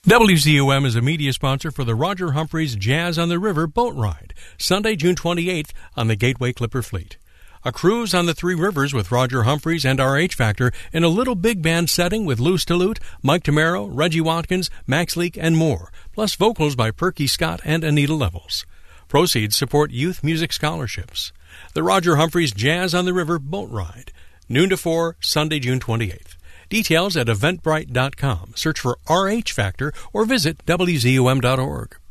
WZUM is a media sponsor for the Roger Humphreys Jazz on the River boat ride, Sunday, June 28th on the Gateway Clipper Fleet. A cruise on the Three Rivers with Roger Humphreys and RH Factor in a little big band setting with Lou Stillute, Mike Tamaro, Reggie Watkins, Max Leak, and more, plus vocals by Perky Scott and Anita Levels. Proceeds support youth music scholarships. The Roger Humphreys Jazz on the River boat ride, noon to 4, Sunday, June 28th. Details at eventbrite.com. Search for RH Factor or visit WZUM.org.